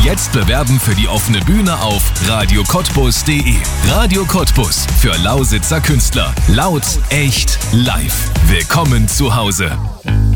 Jetzt bewerben für die offene Bühne auf radiocottbus.de. Radio Cottbus für Lausitzer Künstler. Laut, echt, live. Willkommen zu Hause.